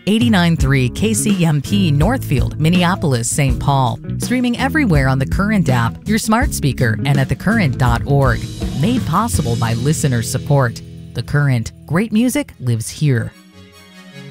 89.3 KCMP Northfield, Minneapolis, St. Paul. Streaming everywhere on the Current app, your smart speaker, and at thecurrent.org. Made possible by listener support. The Current. Great music lives here.